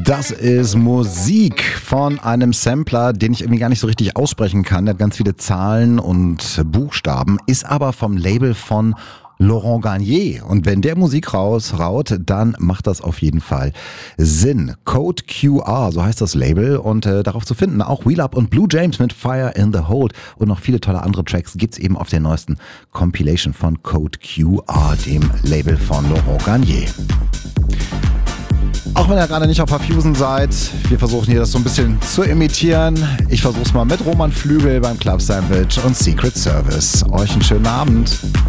Das ist Musik von einem Sampler, den ich irgendwie gar nicht so richtig aussprechen kann. Der hat ganz viele Zahlen und Buchstaben, ist aber vom Label von Laurent Garnier. Und wenn der Musik rausraut, dann macht das auf jeden Fall Sinn. Code QR, so heißt das Label. Und darauf zu finden auch Wheel Up und Blue James mit Fire in the Hold. Und noch viele tolle andere Tracks gibt's eben auf der neuesten Compilation von Code QR, dem Label von Laurent Garnier. Auch wenn ihr gerade nicht auf Fusion seid, wir versuchen hier das so ein bisschen zu imitieren. Ich versuch's mal mit Roman Flügel beim Club Sandwich und Secret Service. Euch einen schönen Abend.